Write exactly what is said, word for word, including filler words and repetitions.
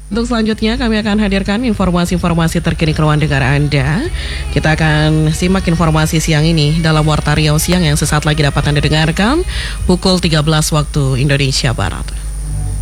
Untuk selanjutnya kami akan hadirkan informasi-informasi terkini keluar negara Anda. Kita akan simak informasi siang ini dalam Warta Riau Siang yang sesaat lagi dapat Anda dengarkan pukul tiga belas waktu Indonesia Barat.